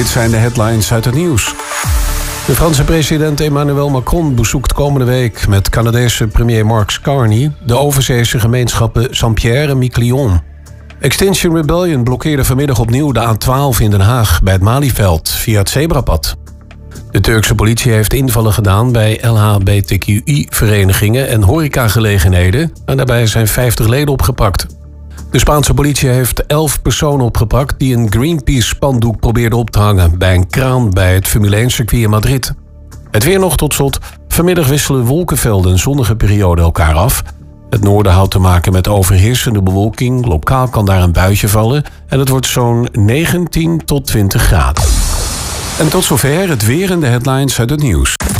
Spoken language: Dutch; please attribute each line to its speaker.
Speaker 1: Dit zijn de headlines uit het nieuws. De Franse president Emmanuel Macron bezoekt komende week met Canadese premier Mark Carney de overzeese gemeenschappen Saint-Pierre en Miquelon. Extinction Rebellion blokkeerde vanmiddag opnieuw de A12 in Den Haag bij het Malieveld via het zebrapad. De Turkse politie heeft invallen gedaan bij LHBTQI-verenigingen en horecagelegenheden en daarbij zijn 50 leden opgepakt. De Spaanse politie heeft 11 personen opgepakt die een Greenpeace-spandoek probeerden op te hangen bij een kraan bij het Formule 1-circuit in Madrid. Het weer nog tot slot. Vanmiddag wisselen wolkenvelden en zonnige perioden elkaar af. Het noorden houdt te maken met overheersende bewolking. Lokaal kan daar een buitje vallen en het wordt zo'n 19 tot 20 graden. En tot zover het weer en de headlines uit het nieuws.